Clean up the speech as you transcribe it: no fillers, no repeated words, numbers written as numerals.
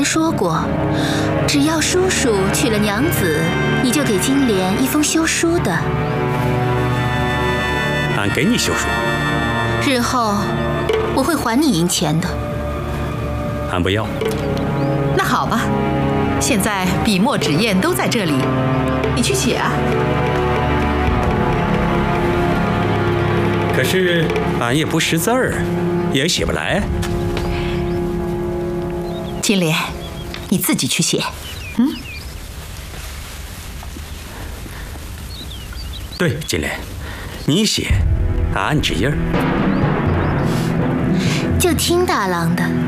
说过，只要叔叔娶了娘子，你就给金莲一封休书的。 俺给你休书， 日后我会还你银钱的。 俺不要。 那好吧，现在笔墨纸砚都在这里，你去写啊。 可是俺也不识字儿，也写不来。 金莲，你自己去写。 对，金莲，你写，俺按指印儿。 就听大郎的。